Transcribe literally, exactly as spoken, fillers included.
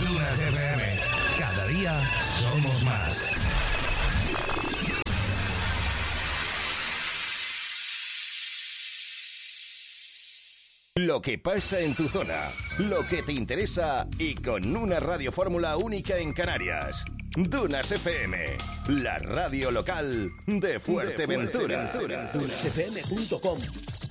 Dunas F M. Cada día somos más. Lo que pasa en tu zona, lo que te interesa y con una radio fórmula única en Canarias. Dunas F M, la radio local de Fuerteventura. Dunas F M punto com